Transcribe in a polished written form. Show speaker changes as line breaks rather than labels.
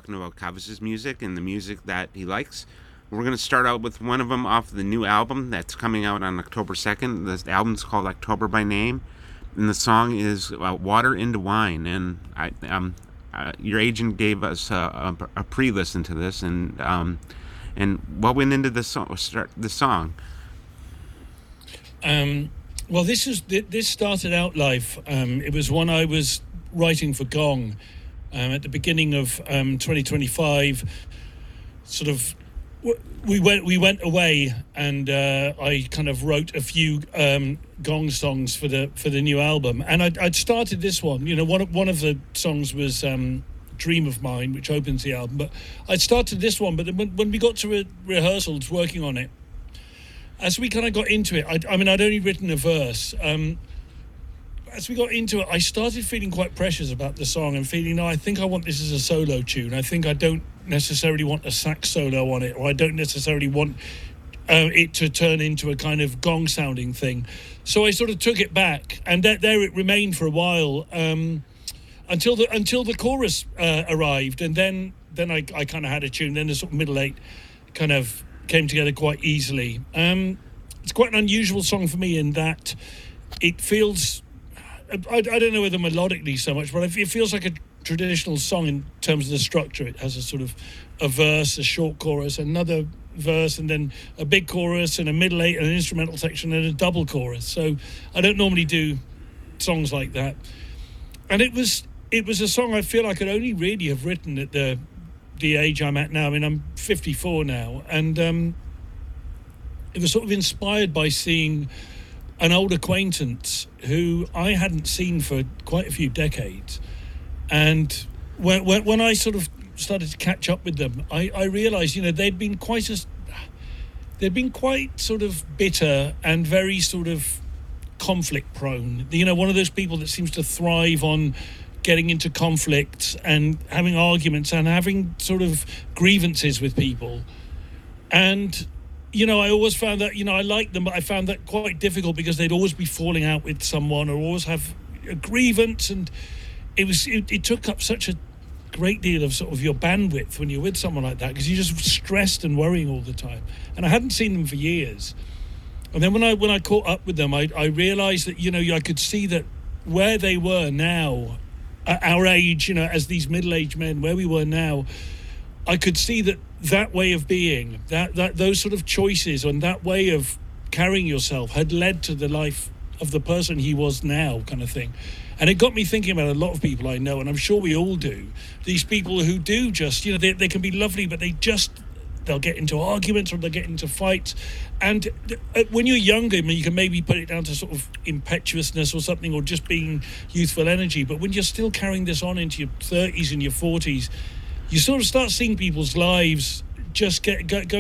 talking about Cavus's music and the music that he likes. We're going to start out with one of them off the new album that's coming out on October 2nd. The album's called October by Name, and the song is Water into Wine. And your agent gave us a pre-listen to this, and what went into the song?
Well, this started out live. It was one I was writing for Gong at the beginning of 2025. Sort of, we went away, and I kind of wrote a few Gong songs for the new album. And I'd started this one. You know, one of the songs was Dream of Mine, which opens the album. But I'd started this one. But then when we got to rehearsals, working on it, as we kind of got into it, I'd only written a verse. As we got into it, I started feeling quite precious about the song and feeling, no, I think I want this as a solo tune. I think I don't necessarily want a sax solo on it, or I don't necessarily want it to turn into a kind of gong sounding thing. So I sort of took it back, and there it remained for a while until the chorus arrived, and then I kind of had a tune. Then the sort of middle eight kind of came together quite easily. It's quite an unusual song for me in that it feels, I don't know whether melodically so much, but it feels like a traditional song in terms of the structure. It has a sort of a verse, a short chorus, another verse, and then a big chorus, and a middle eight, and an instrumental section, and a double chorus. So I don't normally do songs like that. And it was a song I feel I could only really have written at the age I'm at now. I mean, I'm 54 now, and it was sort of inspired by seeing an old acquaintance who I hadn't seen for quite a few decades. And when I sort of started to catch up with them, I realised, you know, they'd been quite sort of bitter and very sort of conflict prone. You know, one of those people that seems to thrive on getting into conflicts and having arguments and having sort of grievances with people. And, you know, I always found that, you know, I liked them, but I found that quite difficult because they'd always be falling out with someone or always have a grievance. And it took up such a great deal of sort of your bandwidth when you're with someone like that, because you're just stressed and worrying all the time. And I hadn't seen them for years. And then when I caught up with them, I realised that, you know, I could see that where they were now, at our age, you know, as these middle-aged men, where we were now, I could see that way of being, that those sort of choices and that way of carrying yourself had led to the life of the person he was now, kind of thing. And it got me thinking about a lot of people I know, and I'm sure we all do, these people who do just, you know, they can be lovely, but they'll get into arguments or they'll get into fights. And when you're younger, I mean, you can maybe put it down to sort of impetuousness or something, or just being youthful energy. But when you're still carrying this on into your 30s and your 40s, you sort of start seeing people's lives just go